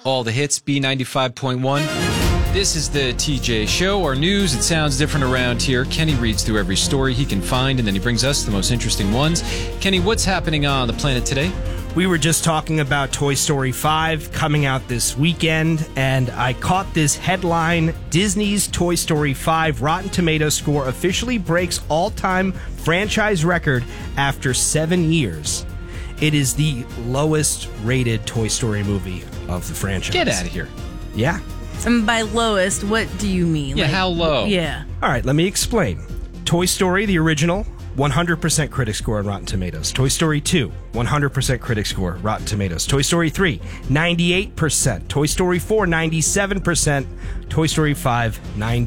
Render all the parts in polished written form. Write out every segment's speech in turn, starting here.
all the hits, B95.1. This is the TJ Show. Our news, it sounds different around here. Kenny reads through every story he can find, and then he brings us the most interesting ones. Kenny, what's happening on the planet today? We were just talking about Toy Story 5 coming out this weekend, and I caught this headline: Disney's Toy Story 5 Rotten Tomatoes score officially breaks all-time franchise record after 7 years. It is the lowest rated Toy Story movie of the franchise. Get out of here. Yeah. And by lowest, what do you mean? Yeah, how low? Yeah. All right, let me explain. Toy Story, the original, 100% critic score on Rotten Tomatoes. Toy Story 2, 100% critic score, Rotten Tomatoes. Toy Story 3, 98%. Toy Story 4, 97%. Toy Story 5,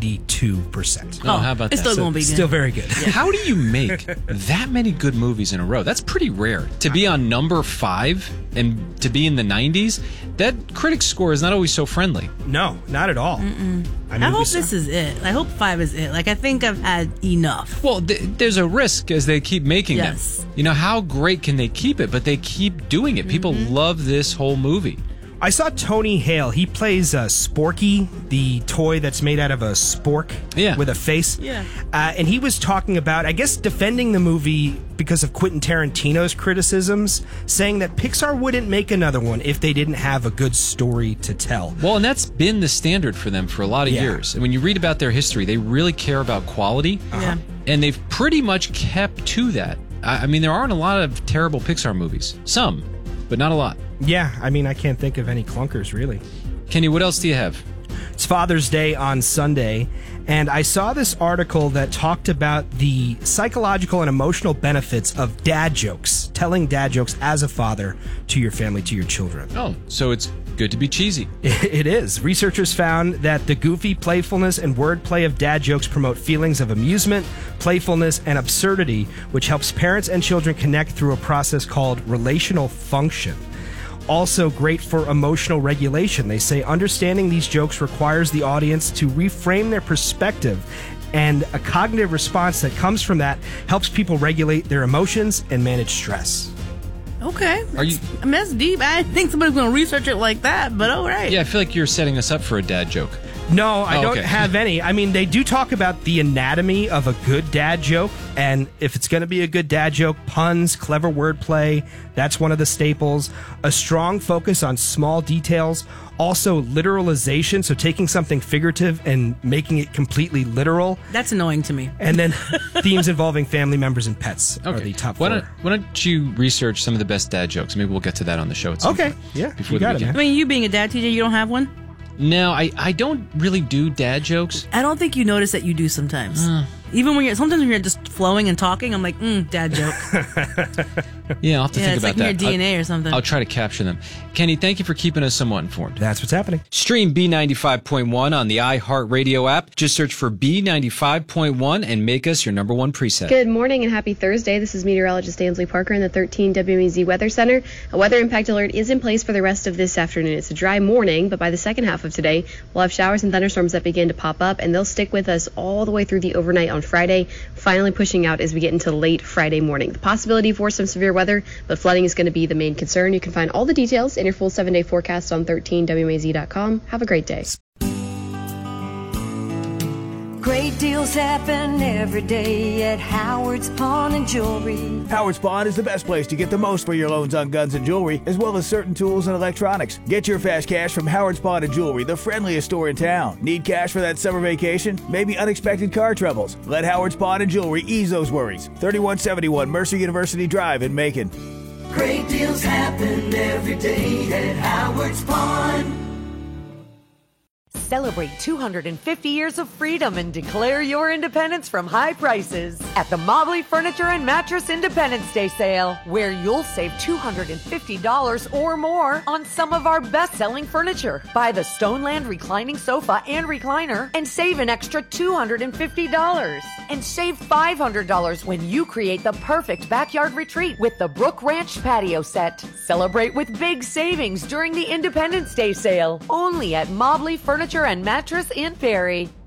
92%. Oh, how about it's that? still going to be good. Still very good. How do you make that many good movies in a row? That's pretty rare. To be on number 5 and to be in the 90s, that critic score is not always so friendly. No, not at all. I hope this is it. I hope 5 is it. Like, I think I've had enough. Well, there's a risk as they keep making Yes. them. You know, how great can they keep it? But they keep doing it. People love this whole movie. I saw Tony Hale. He plays Sporky, the toy that's made out of a spork with a face. Yeah. And he was talking about, I guess, defending the movie because of Quentin Tarantino's criticisms, saying that Pixar wouldn't make another one if they didn't have a good story to tell. Well, and that's been the standard for them for a lot of years. And when you read about their history, they really care about quality. Yeah. And they've pretty much kept to that. I mean, there aren't a lot of terrible Pixar movies. Some, but not a lot. Yeah, I mean, I can't think of any clunkers, really. Kenny, what else do you have? It's Father's Day on Sunday, and I saw this article that talked about the psychological and emotional benefits of dad jokes, telling dad jokes as a father to your family, to your children. Oh, so it's good to be cheesy. It is. Researchers found that the goofy playfulness and wordplay of dad jokes promote feelings of amusement, playfulness, and absurdity, which helps parents and children connect through a process called relational function. Also great for emotional regulation. They say understanding these jokes requires the audience to reframe their perspective, and a cognitive response that comes from that helps people regulate their emotions and manage stress. Okay. Are you? I mean, that's deep. I didn't think somebody's going to research it like that, but all right. Yeah, I feel like you're setting us up for a dad joke. No, I don't okay. have any. I mean, they do talk about the anatomy of a good dad joke, and if it's going to be a good dad joke, puns, clever wordplay, that's one of the staples. A strong focus on small details. Also, literalization, so taking something figurative and making it completely literal. That's annoying to me. And then themes involving family members and pets are the top four. Why don't you research some of the best dad jokes? Maybe we'll get to that on the show at some Okay, point. yeah, Before you the got it, weekend. man. I mean, you being a dad, TJ, you don't have one? No, I don't really do dad jokes. I don't think you notice that you do sometimes. Even when sometimes when you're just flowing and talking, I'm like, dad joke. Yeah, I'll have to think It's about like in that. your DNA or something. I'll try to capture them. Kenny, thank you for keeping us somewhat informed. That's what's happening. Stream B95.1 on the iHeartRadio app. Just search for B95.1 and make us your number one preset. Good morning and happy Thursday. This is meteorologist Ainsley Parker in the 13 WMEZ Weather Center. A weather impact alert is in place for the rest of this afternoon. It's a dry morning, but by the second half of today, we'll have showers and thunderstorms that begin to pop up, and they'll stick with us all the way through the overnight on Friday, finally pushing out as we get into late Friday morning. The possibility for some severe weather, but flooding is going to be the main concern. You can find all the details in your full 7-day forecast on 13WMAZ.com. Have a great day. Great deals happen every day at Howard's Pawn and Jewelry. Howard's Pawn is the best place to get the most for your loans on guns and jewelry, as well as certain tools and electronics. Get your fast cash from Howard's Pawn and Jewelry, the friendliest store in town. Need cash for that summer vacation? Maybe unexpected car troubles? Let Howard's Pawn and Jewelry ease those worries. 3171 Mercer University Drive in Macon. Great deals happen every day at Howard's Pawn. Celebrate 250 years of freedom and declare your independence from high prices at the Mobley Furniture and Mattress Independence Day sale, where you'll save $250 or more on some of our best-selling furniture. Buy the Stoneland reclining sofa and recliner and save an extra $250. And save $500 when you create the perfect backyard retreat with the Brook Ranch patio set. Celebrate with big savings during the Independence Day sale, only at Mobley Furniture and Mattress in Perry.